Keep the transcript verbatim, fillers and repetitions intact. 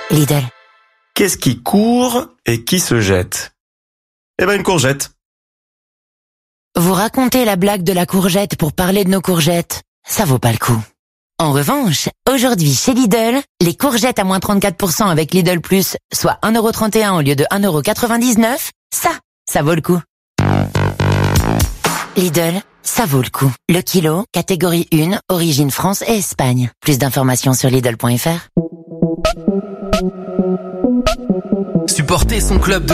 Lidl. Qu'est-ce qui court et qui se jette? Eh ben une courgette. Vous racontez la blague de la courgette pour parler de nos courgettes. Ça vaut pas le coup. En revanche, aujourd'hui chez Lidl, les courgettes à moins trente-quatre pour cent avec Lidl Plus, soit un euro trente et un au lieu de un euro quatre-vingt-dix-neuf, ça, ça vaut le coup. Lidl, ça vaut le coup. Le kilo, catégorie un, origine France et Espagne. Plus d'informations sur Lidl point F R. Supporter son club de